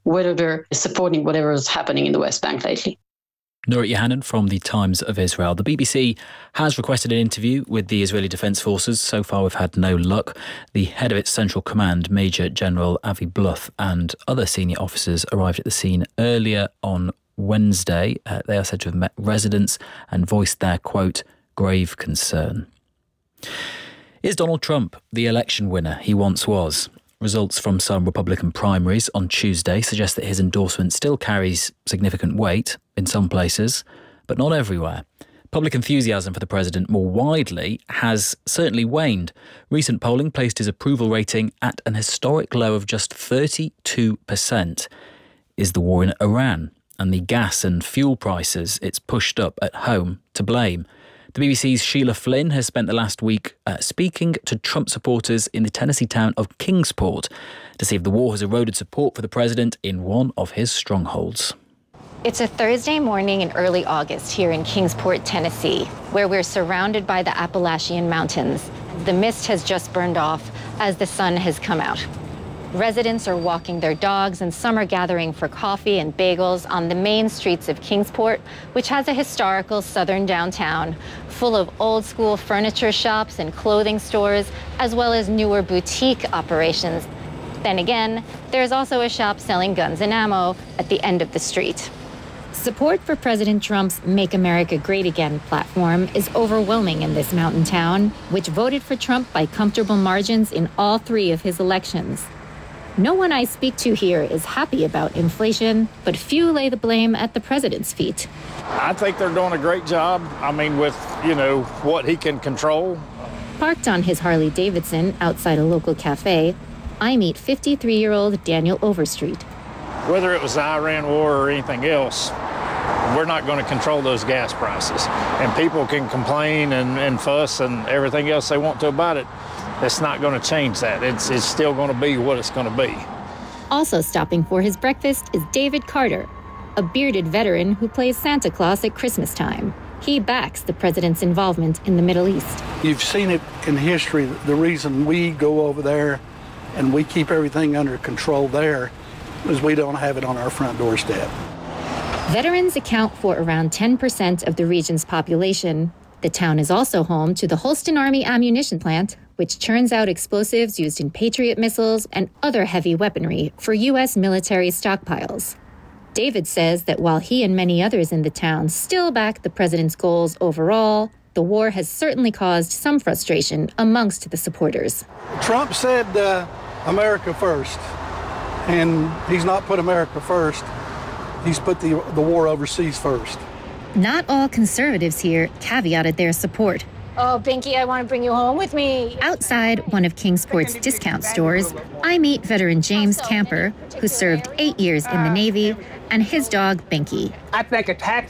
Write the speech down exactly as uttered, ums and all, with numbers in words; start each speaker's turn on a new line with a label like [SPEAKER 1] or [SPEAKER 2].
[SPEAKER 1] whether they're supporting whatever is happening in the West Bank lately.
[SPEAKER 2] Nurit Yohanan from the Times of Israel. The B B C has requested an interview with the Israeli Defence Forces. So far, we've had no luck. The head of its Central Command, Major General Avi Bluth, and other senior officers arrived at the scene earlier on Wednesday. Uh, they are said to have met residents and voiced their, quote, grave concern. Is Donald Trump the election winner he once was? Results from some Republican primaries on Tuesday suggest that his endorsement still carries significant weight in some places, but not everywhere. Public enthusiasm for the president more widely has certainly waned. Recent polling placed his approval rating at an historic low of just thirty-two percent. Is the war in Iran and the gas and fuel prices it's pushed up at home to blame? The B B C's Sheila Flynn has spent the last week uh, speaking to Trump supporters in the Tennessee town of Kingsport to see if the war has eroded support for the president in one of his strongholds.
[SPEAKER 3] It's a Thursday morning in early August here in Kingsport, Tennessee, where we're surrounded by the Appalachian Mountains. The mist has just burned off as the sun has come out. Residents are walking their dogs and some are gathering for coffee and bagels on the main streets of Kingsport, which has a historical southern downtown full of old school furniture shops and clothing stores, as well as newer boutique operations. Then again, there's also a shop selling guns and ammo at the end of the street. Support for President Trump's Make America Great Again platform is overwhelming in this mountain town, which voted for Trump by comfortable margins in all three of his elections. No one I speak to here is happy about inflation, but few lay the blame at the president's feet.
[SPEAKER 4] I think they're doing a great job. I mean, with, you know, what he can control.
[SPEAKER 3] Parked on his Harley Davidson outside a local cafe, I meet fifty-three-year-old Daniel Overstreet.
[SPEAKER 4] Whether it was the Iran war or anything else, we're not going to control those gas prices. And people can complain and, and fuss and everything else they want to about it. It's not going to change that. It's, it's still going to be what it's going to be.
[SPEAKER 3] Also stopping for his breakfast is David Carter, a bearded veteran who plays Santa Claus at Christmas time. He backs the president's involvement in the Middle East.
[SPEAKER 5] You've seen it in history. The reason we go over there and we keep everything under control there is we don't have it on our front doorstep.
[SPEAKER 3] Veterans account for around ten percent of the region's population. The town is also home to the Holston Army Ammunition Plant, which churns out explosives used in Patriot missiles and other heavy weaponry for U S military stockpiles. David says that while he and many others in the town still back the president's goals overall, the war has certainly caused some frustration amongst the supporters.
[SPEAKER 5] Trump said uh, America first, and he's not put America first. He's put the, the war overseas first.
[SPEAKER 3] Not all conservatives here caveated their support.
[SPEAKER 6] Oh, Binky, I want to bring you home with me.
[SPEAKER 3] Outside one of Kingsport's discount stores, I meet veteran James Camper, who served eight years in the Navy, and his dog, Binky.
[SPEAKER 7] I think a tax